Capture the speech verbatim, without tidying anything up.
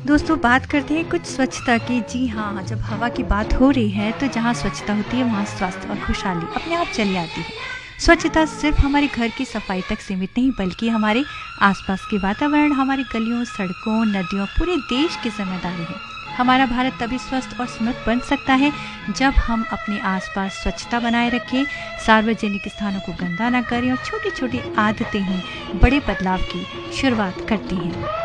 दोस्तों बात करते हैं कुछ स्वच्छता की। जी हाँ, जब हवा की बात हो रही है तो जहाँ स्वच्छता होती है वहाँ स्वास्थ्य और खुशहाली अपने आप चली आती है। स्वच्छता सिर्फ हमारे घर की सफाई तक सीमित नहीं बल्कि हमारे आसपास के वातावरण, हमारी गलियों, सड़कों, नदियों, पूरे देश की जिम्मेदारी है। हमारा भारत तभी स्वस्थ और समृद्ध बन सकता है जब हम अपने आसपास स्वच्छता बनाए रखें, सार्वजनिक स्थानों को गंदा न करें और छोटी छोटी आदतें ही बड़े बदलाव की शुरुआत करती हैं।